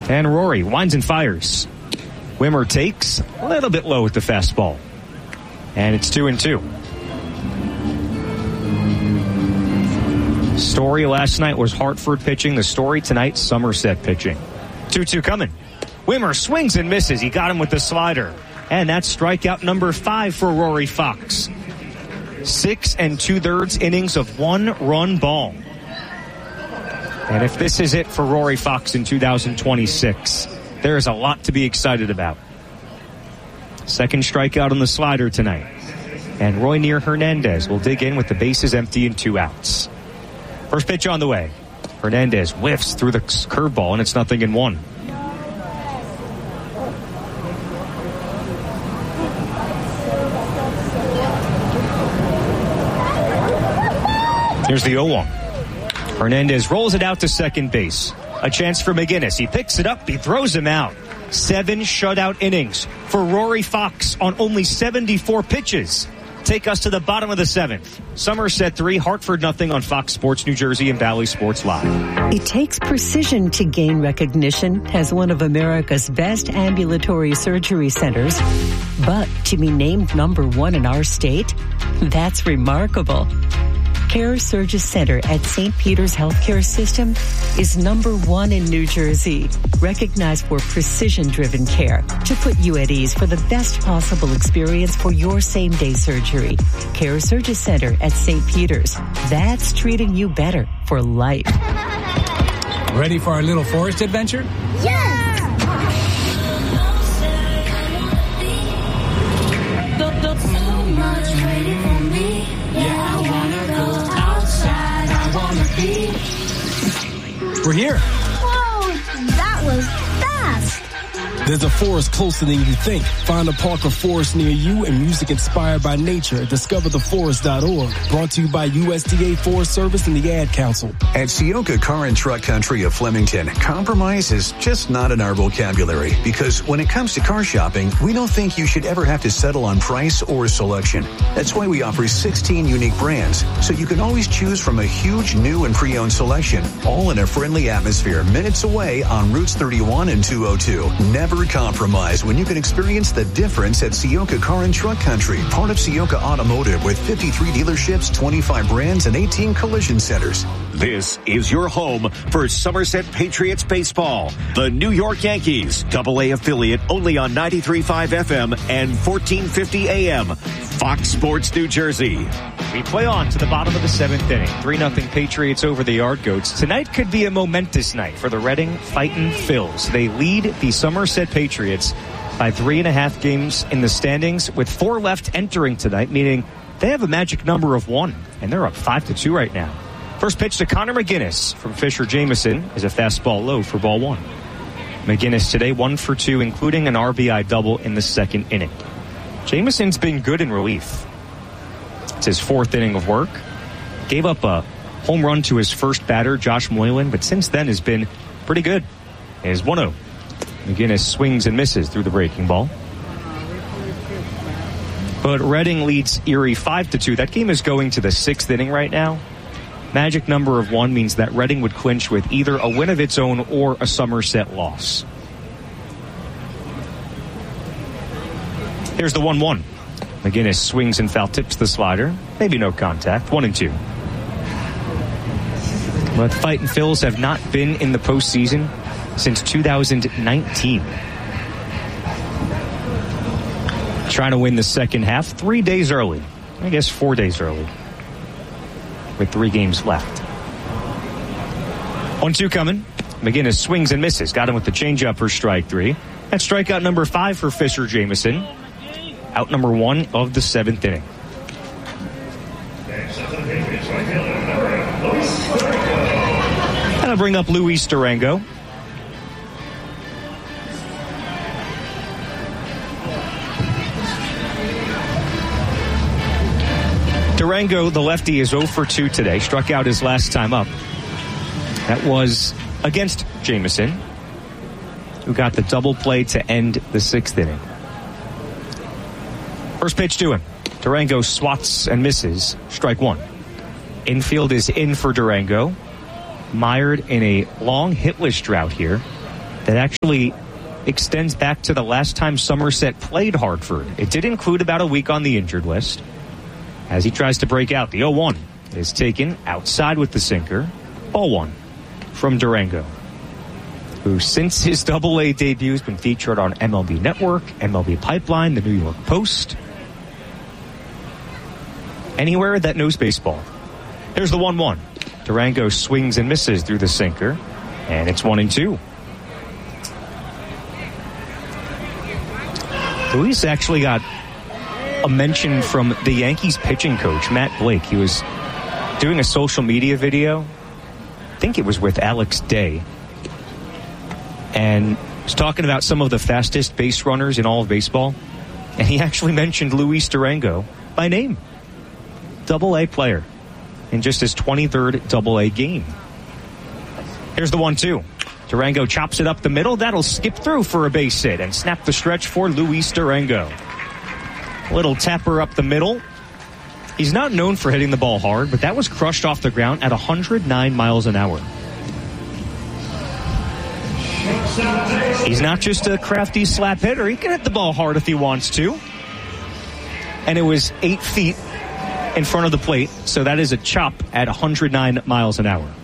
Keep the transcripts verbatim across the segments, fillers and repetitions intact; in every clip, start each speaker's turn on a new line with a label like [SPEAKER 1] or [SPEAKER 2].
[SPEAKER 1] And Rory winds and fires. Wimmer takes a little bit low with the fastball. And it's two and two. Story last night was Hartford pitching. The story tonight, Somerset pitching. two two coming. Wimmer swings and misses. He got him with the slider. And that's strikeout number five for Rory Fox. Six and two-thirds innings of one-run ball. And if this is it for Rory Fox in two thousand twenty-six, there is a lot to be excited about. Second strikeout on the slider tonight. And Roynier Hernandez will dig in with the bases empty and two outs. First pitch on the way. Hernandez whiffs through the curveball, and it's nothing in one. Here's the oh one. Hernandez rolls it out to second base. A chance for McGinnis. He picks it up. He throws him out. Seven shutout innings for Rory Fox on only seventy-four pitches. Take us to the bottom of the seventh. Somerset three, Hartford nothing on Fox Sports New Jersey and Valley Sports Live.
[SPEAKER 2] It takes precision to gain recognition as one of America's best ambulatory surgery centers. But to be named number one in our state, that's remarkable. Care Surgery Center at Saint Peter's Healthcare System is number one in New Jersey, recognized for precision-driven care to put you at ease for the best possible experience for your same-day surgery. Care Surgery Center at Saint Peter's. That's treating you better for life.
[SPEAKER 3] Ready for our little forest adventure?
[SPEAKER 4] Yes!
[SPEAKER 3] We're here.
[SPEAKER 4] Whoa, that was fast.
[SPEAKER 5] There's a forest closer than you think. Find a park or forest near you and music inspired by nature at discover the forest dot org. Brought to you by U S D A Forest Service and the Ad Council.
[SPEAKER 6] At Ciocca Car and Truck Country of Flemington, compromise is just not in our vocabulary, because when it comes to car shopping, we don't think you should ever have to settle on price or selection. That's why we offer sixteen unique brands, so you can always choose from a huge new and pre-owned selection, all in a friendly atmosphere minutes away on Routes thirty-one and two oh two. Never compromise when you can experience the difference at Ciocca Car and Truck Country, part of Ciocca Automotive, with fifty-three dealerships, twenty-five brands, and eighteen collision centers.
[SPEAKER 7] This is your home for Somerset Patriots baseball. The New York Yankees, double A affiliate, only on ninety-three point five F M and fourteen fifty A M. Fox Sports New Jersey.
[SPEAKER 1] We play on to the bottom of the seventh inning. three nothing Patriots over the Yard Goats. Tonight could be a momentous night for the Reading Fightin' Phils. They lead the Somerset Patriots by three and a half games in the standings, with four left entering tonight, meaning they have a magic number of one, and they're up five to two right now. First pitch to Connor McGinnis from Fisher Jameson is a fastball low for ball one. McGinnis today one for two, including an R B I double in the second inning. Jameson's been good in relief. It's his fourth inning of work. Gave up a home run to his first batter, Josh Moylan, but since then has been pretty good. Is one oh. McGinnis swings and misses through the breaking ball. But Reading leads Erie five to two. That game is going to the sixth inning right now. Magic number of one means that Reading would clinch with either a win of its own or a Somerset loss. Here's the one one. McGinnis swings and foul tips the slider. Maybe no contact. One and two. But the Fightin' Phils have not been in the postseason since two thousand nineteen. Trying to win the second half three days early. I guess four days early. With three games left. one two coming. McGinnis swings and misses. Got him with the changeup for strike three. That's strikeout number five for Fisher Jameson. Out number one of the seventh inning. And I'll bring up Luis Durango. Durango, the lefty, is oh for two today. Struck out his last time up. That was against Jameson, who got the double play to end the sixth inning. First pitch to him. Durango swats and misses. Strike one. Infield is in for Durango. Mired in a long hitless drought here. that actually extends back to the last time Somerset played Hartford. It did include about a week on the injured list. As he tries to break out, the oh one is taken outside with the sinker. Ball one from Durango, who since his double A debut has been featured on M L B Network, M L B Pipeline, the New York Post. Anywhere that knows baseball. Here's the one one. Durango swings and misses through the sinker, and it's one and two. Luis actually got a mention from the Yankees pitching coach, Matt Blake. He was doing a social media video. I think it was with Alex Day. And was talking about some of the fastest base runners in all of baseball. And he actually mentioned Luis Durango by name. Double A player in just his twenty-third Double A game. Here's the one two. Durango chops it up the middle. That'll skip through for a base hit and snap the stretch for Luis Durango. Little tapper up the middle. He's not known for hitting the ball hard, but that was crushed off the ground at one hundred nine miles an hour. He's not just a crafty slap hitter. He can hit the ball hard if he wants to. And it was eight feet in front of the plate, so that is a chop at one hundred nine miles an hour.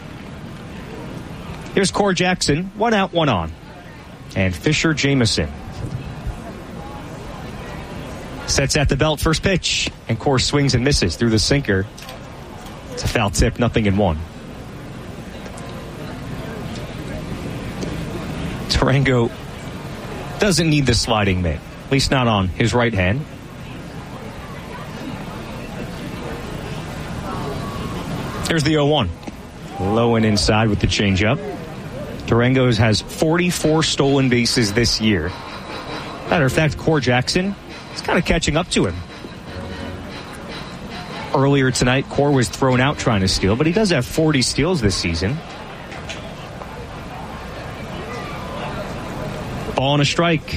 [SPEAKER 1] Here's Core Jackson, one out, one on. And Fisher Jameson sets at the belt, first pitch. And Core swings and misses through the sinker. It's a foul tip, nothing in one. Durango doesn't need the sliding mitt, at least not on his right hand. Here's the oh one. Low and inside with the changeup. Durango has forty-four stolen bases this year. Matter of fact, Core Jackson is kind of catching up to him. Earlier tonight, Core was thrown out trying to steal, but he does have forty steals this season. Ball and a strike.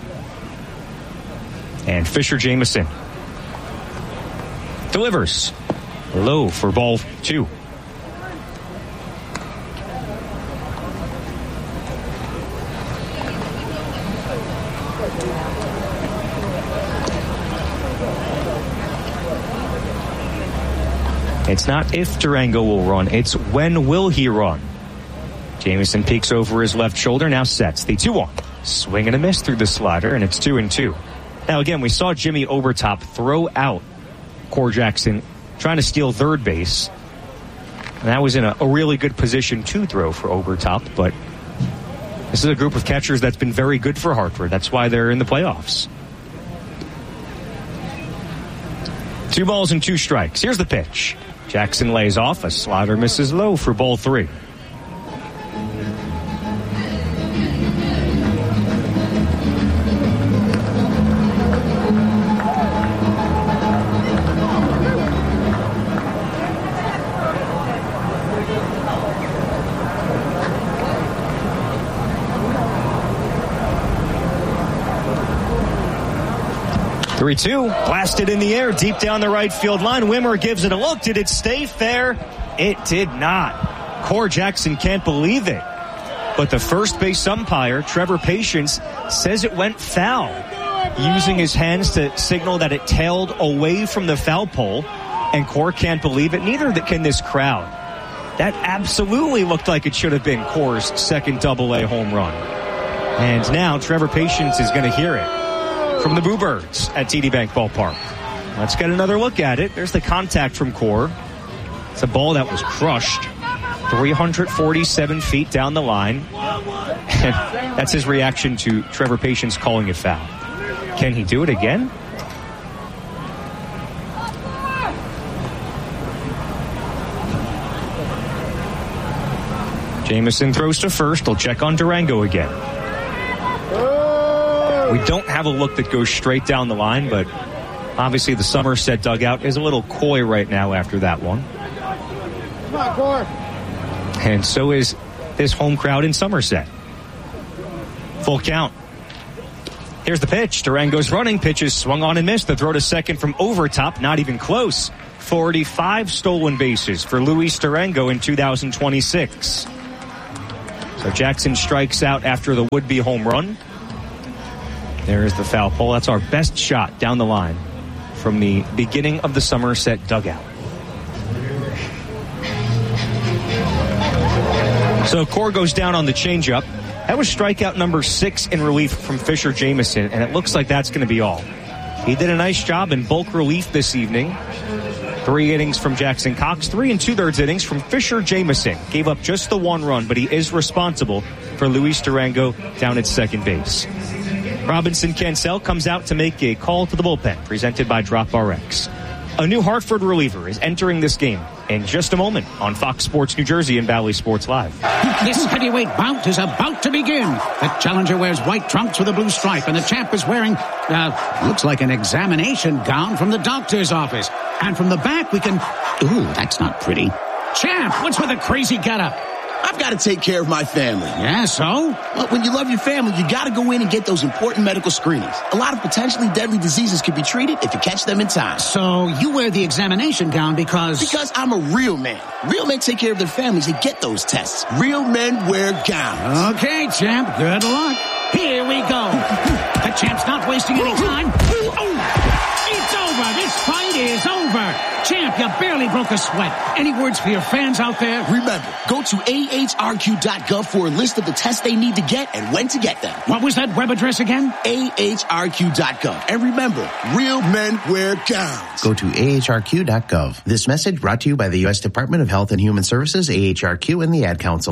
[SPEAKER 1] And Fisher Jameson delivers. Low for ball two. It's not if Durango will run, it's when will he run. Jameson peeks over his left shoulder, now sets the two one. Swing and a miss through the slider, and it's two and two. Now again, we saw Jimmy Obertop throw out Core Jackson trying to steal third base. And that was in a, a really good position to throw for Obertop, but this is a group of catchers that's been very good for Hartford. That's why they're in the playoffs. Two balls and two strikes. Here's the pitch. Jackson lays off. A slider misses low for ball three. three two, blasted in the air, deep down the right field line. Wimmer gives it a look. Did it stay fair? It did not. Core Jackson can't believe it. But the first base umpire, Trevor Patience, says it went foul, using his hands to signal that it tailed away from the foul pole. And Core can't believe it. Neither can this crowd. That absolutely looked like it should have been Core's second double A home run. And now Trevor Patience is going to hear it from the Boo Birds at T D Bank Ballpark. Let's get another look at it. There's the contact from Core. It's a ball that was crushed three hundred forty-seven feet down the line. And that's his reaction to Trevor Patience calling it foul. Can he do it again? Jameson throws to first. He'll check on Durango again. We don't have a look that goes straight down the line, but obviously the Somerset dugout is a little coy right now after that one. Come on, Core. And so is this home crowd in Somerset. Full count. Here's the pitch. Durango's running. Pitches swung on and missed. The throw to second from Overtop, not even close. forty-five stolen bases for Luis Durango in two thousand twenty-six. So Jackson strikes out after the would-be home run. There's the foul pole. That's our best shot down the line from the beginning of the Somerset dugout. So Core goes down on the changeup. That was strikeout number six in relief from Fisher Jamison, and it looks like that's going to be all. He did a nice job in bulk relief this evening. Three innings from Jackson Cox, three and two-thirds innings from Fisher Jamison. Gave up just the one run, but he is responsible for Luis Durango down at second base. Robinson Cancel comes out to make a call to the bullpen, presented by Drop R X. A new Hartford reliever is entering this game in just a moment on Fox Sports New Jersey and Bally Sports Live.
[SPEAKER 8] This heavyweight bout is about to begin. The challenger wears white trunks with a blue stripe, and the champ is wearing, uh, looks like an examination gown from the doctor's office. And from the back, we can... Ooh, that's not pretty. Champ, what's with the crazy getup?
[SPEAKER 9] I've got to take care of my family.
[SPEAKER 8] Yeah, so?
[SPEAKER 9] Well, when you love your family, you got to go in and get those important medical screenings. A lot of potentially deadly diseases can be treated if you catch them in time.
[SPEAKER 8] So you wear the examination gown because...
[SPEAKER 9] Because I'm a real man. Real men take care of their families and get those tests. Real men wear gowns.
[SPEAKER 8] Okay, champ, good luck. Here we go. The champ's not wasting any time. Oh, it's over. This fight is over. Champ, you barely broke a sweat. Any words for your fans out there?
[SPEAKER 9] Remember, go to A H R Q dot gov for a list of the tests they need to get and when to get them.
[SPEAKER 8] What was that web address again?
[SPEAKER 9] A H R Q dot gov. And remember, real men wear gowns.
[SPEAKER 10] Go to A H R Q dot gov. This message brought to you by the U S Department of Health and Human Services, A H R Q, and the Ad Council.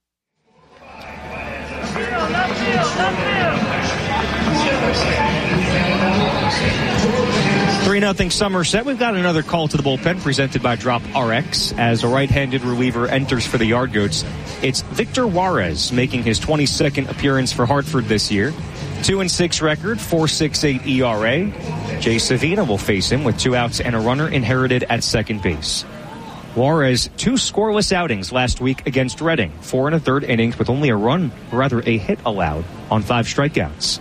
[SPEAKER 1] three nothing Somerset. We've got another call to the bullpen presented by Drop R X as a right-handed reliever enters for the Yard Goats. It's Victor Juarez making his twenty-second appearance for Hartford this year. two and six record, four point six eight E R A. Jay Savina will face him with two outs and a runner inherited at second base. Juarez, two scoreless outings last week against Reading. Four and a third innings with only a run, or rather a hit allowed on five strikeouts.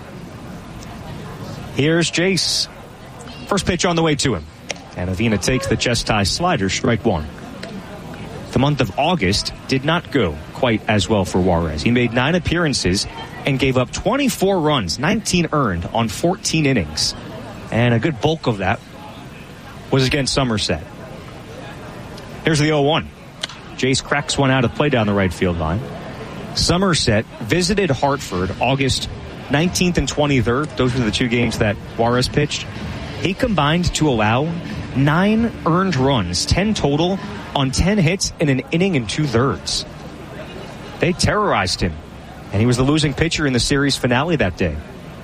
[SPEAKER 1] Here's Jace. First pitch on the way to him. And Avina takes the chest-high slider, strike one. The month of August did not go quite as well for Juarez. He made nine appearances and gave up twenty-four runs, nineteen earned on fourteen innings. And a good bulk of that was against Somerset. Here's the oh one. Jace cracks one out of play down the right field line. Somerset visited Hartford August nineteenth and twenty-third. Those were the two games that Juarez pitched. He combined to allow nine earned runs, ten total, on ten hits in an inning and two-thirds. They terrorized him, and he was the losing pitcher in the series finale that day.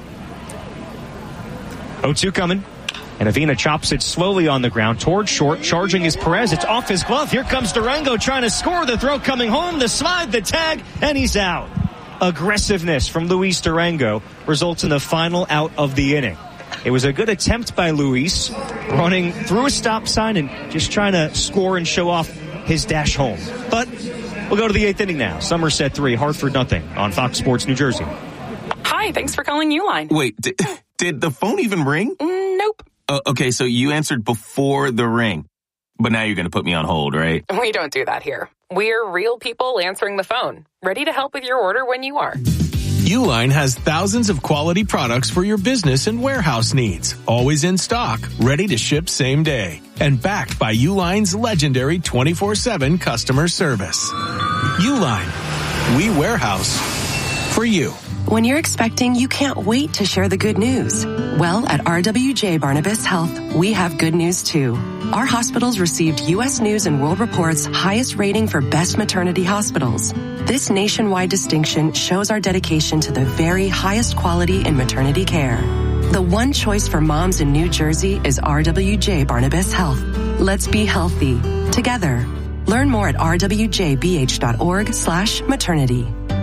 [SPEAKER 1] oh two coming, and Avina chops it slowly on the ground towards short, charging is Perez. It's off his glove. Here comes Durango trying to score. The throw coming home, the slide, the tag, and he's out. Aggressiveness from Luis Durango results in the final out of the inning. It was a good attempt by Luis, running through a stop sign and just trying to score and show off his dash home. But we'll go to the eighth inning now. Somerset three, Hartford nothing on Fox Sports New Jersey.
[SPEAKER 11] Hi, thanks for calling Uline.
[SPEAKER 12] Wait, did, did the phone even ring?
[SPEAKER 11] Mm, nope.
[SPEAKER 12] Uh, okay, so you answered before the ring. But now you're going to put me on hold, right?
[SPEAKER 11] We don't do that here. We're real people answering the phone, ready to help with your order when you are.
[SPEAKER 13] Uline has thousands of quality products for your business and warehouse needs. Always in stock, ready to ship same day. And backed by Uline's legendary twenty-four seven customer service. Uline. We warehouse for you.
[SPEAKER 14] When you're expecting, you can't wait to share the good news. Well, at R W J Barnabas Health, we have good news too. Our hospitals received U S News and World Report's highest rating for best maternity hospitals. This nationwide distinction shows our dedication to the very highest quality in maternity care. The one choice for moms in New Jersey is R W J Barnabas Health. Let's be healthy together. Learn more at r w j b h dot org slash maternity.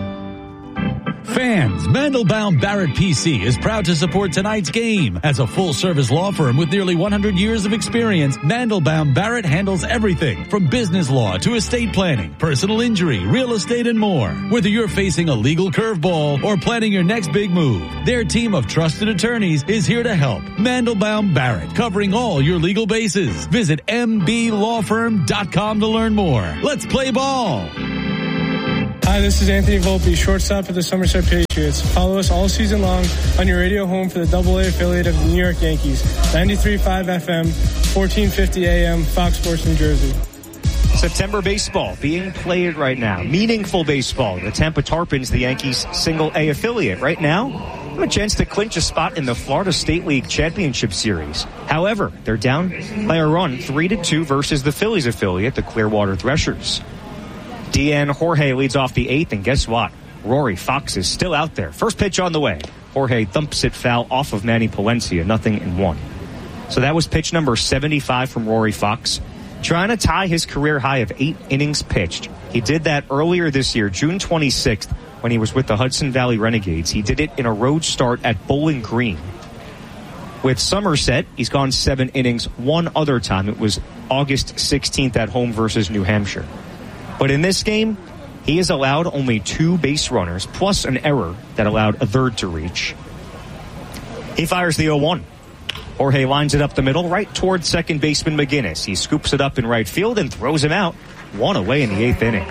[SPEAKER 15] Fans, Mandelbaum Barrett P C is proud to support tonight's game. As a full-service law firm with nearly one hundred years of experience, Mandelbaum Barrett handles everything from business law to estate planning, personal injury, real estate, and more. Whether you're facing a legal curveball or planning your next big move, their team of trusted attorneys is here to help. Mandelbaum Barrett, covering all your legal bases. Visit m b law firm dot com to learn more. Let's play ball.
[SPEAKER 16] Hi, this is Anthony Volpe, shortstop of the Somerset Patriots. Follow us all season long on your radio home for the double A affiliate of the New York Yankees. ninety-three point five F M, fourteen fifty A M, Fox Sports New Jersey.
[SPEAKER 1] September baseball being played right now. Meaningful baseball. The Tampa Tarpons, the Yankees' single A affiliate. Right now, have a chance to clinch a spot in the Florida State League Championship Series. However, they're down by a run, three to two versus the Phillies affiliate, the Clearwater Threshers. Deanne Jorge leads off the eighth, and guess what? Rory Fox is still out there. First pitch on the way. Jorge thumps it foul off of Manny Palencia, nothing in one. So that was pitch number seventy-five from Rory Fox, trying to tie his career high of eight innings pitched. He did that earlier this year, June twenty-sixth, when he was with the Hudson Valley Renegades. He did it in a road start at Bowling Green. With Somerset, he's gone seven innings one other time. It was August sixteenth at home versus New Hampshire. But in this game, he has allowed only two base runners, plus an error that allowed a third to reach. He fires the oh one. Jorge lines it up the middle, right toward second baseman McGinnis. He scoops it up in right field and throws him out. One away in the eighth inning.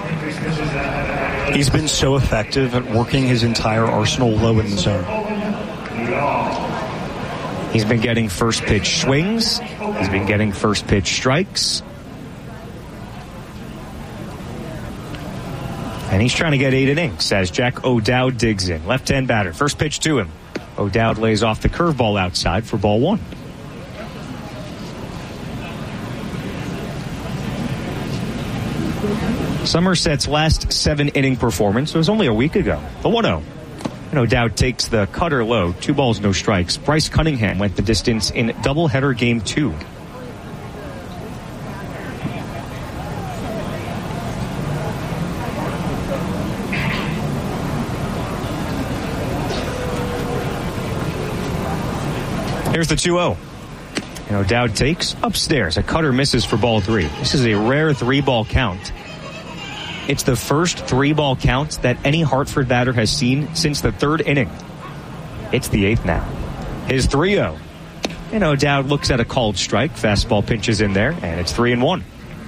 [SPEAKER 17] He's been so effective at working his entire arsenal low in the zone.
[SPEAKER 1] He's been getting first pitch swings. He's been getting first pitch strikes. And he's trying to get eight innings as Jack O'Dowd digs in. Left-hand batter. First pitch to him. O'Dowd lays off the curveball outside for ball one. Somerset's last seven-inning performance was only a week ago. The one oh. And O'Dowd takes the cutter low. Two balls, no strikes. Bryce Cunningham went the distance in doubleheader game two. Here's the two oh. And O'Dowd takes upstairs. A cutter misses for ball three. This is a rare three-ball count. It's the first three-ball count that any Hartford batter has seen since the third inning. It's the eighth now. His three oh. And O'Dowd looks at a called strike. Fastball pinches in there, and it's three and one.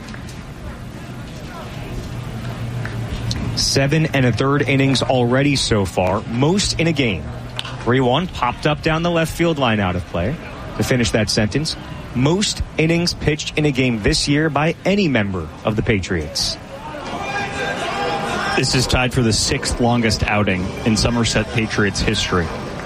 [SPEAKER 1] Seven and a third innings already so far. Most in a game. three one, popped up down the left field line out of play. To finish that sentence, most innings pitched in a game this year by any member of the Patriots.
[SPEAKER 17] This is tied for the sixth longest outing in Somerset Patriots history.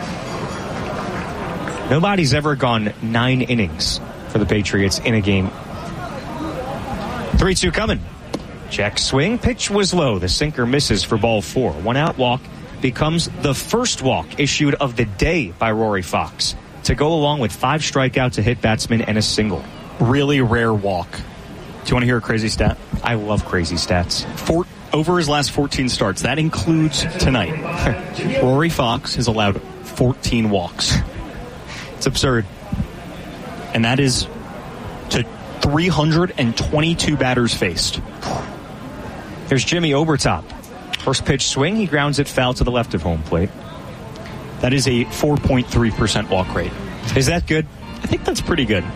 [SPEAKER 1] Nobody's ever gone nine innings for the Patriots in a game. three two coming. Check swing. Pitch was low. The sinker misses for ball four. One out walk becomes the first walk issued of the day by Rory Fox, to go along with five strikeouts to hit batsmen and a single.
[SPEAKER 17] Really rare walk. Do you want to hear a crazy stat?
[SPEAKER 1] I love crazy stats.
[SPEAKER 17] Four, over his last fourteen starts, that includes tonight, Rory Fox has allowed fourteen walks.
[SPEAKER 1] It's absurd.
[SPEAKER 17] And that is to three hundred twenty-two batters faced.
[SPEAKER 1] Here's Jimmy Obertop. First pitch swing, he grounds it foul to the left of home plate.
[SPEAKER 17] That is a four point three percent walk rate.
[SPEAKER 1] Is that good?
[SPEAKER 17] I think that's pretty good.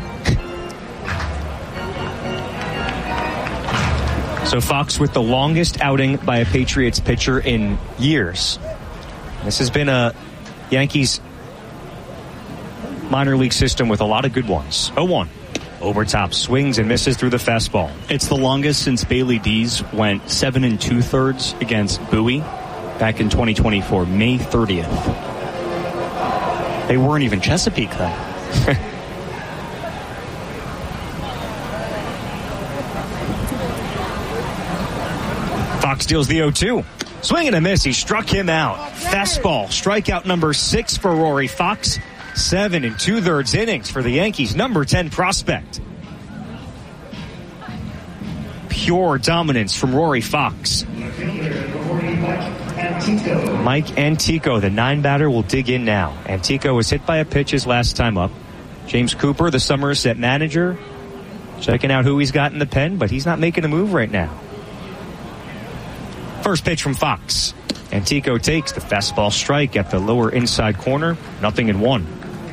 [SPEAKER 1] So Fox with the longest outing by a Patriots pitcher in years. This has been a Yankees minor league system with a lot of good ones. oh one. Obertop swings and misses through the fastball.
[SPEAKER 17] It's the longest since Bailey Dees went seven and two thirds against Bowie back in twenty twenty-four, May thirtieth. They weren't even Chesapeake then.
[SPEAKER 1] Fox deals the oh two. Swing and a miss. He struck him out. Fastball. Strikeout number six for Rory Fox. Seven and two-thirds innings for the Yankees' number ten prospect. Pure dominance from Rory Fox. Mike Antico, the nine-batter, will dig in now. Antico was hit by a pitch his last time up. James Cooper, the Somerset manager, checking out who he's got in the pen, but he's not making a move right now. First pitch from Fox. Antico takes the fastball strike at the lower inside corner. Nothing in one.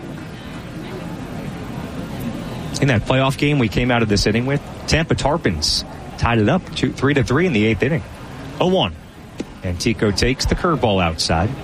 [SPEAKER 1] In that playoff game we came out of this inning with, Tampa Tarpons tied it up two, three to three in the eighth inning. oh one. And Tico takes the curveball outside.